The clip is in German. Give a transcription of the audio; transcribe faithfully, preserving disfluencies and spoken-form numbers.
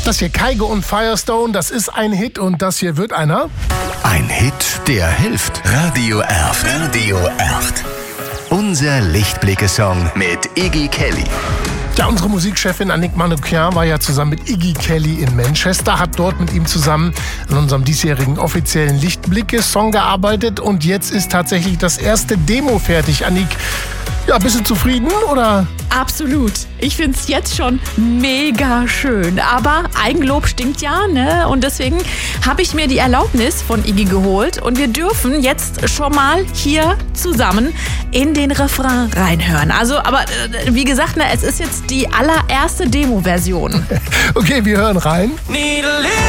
Das hier Kygo und Firestone, das ist ein Hit und das hier wird einer. Ein Hit, der hilft. Radio Erft. Radio Erft. Unser Lichtblicke-Song mit Iggy Kelly. Ja, unsere Musikchefin Annick Manoukian war ja zusammen mit Iggy Kelly in Manchester, hat dort mit ihm zusammen an unserem diesjährigen offiziellen Lichtblicke-Song gearbeitet und jetzt ist tatsächlich das erste Demo fertig. Annick, ja, bist du zufrieden oder? Absolut. Ich finde es jetzt schon mega schön. Aber Eigenlob stinkt ja, ne? Und deswegen habe ich mir die Erlaubnis von Iggy geholt. Und wir dürfen jetzt schon mal hier zusammen in den Refrain reinhören. Also, aber äh, wie gesagt, ne, es ist jetzt die allererste Demo-Version. Okay, wir hören rein.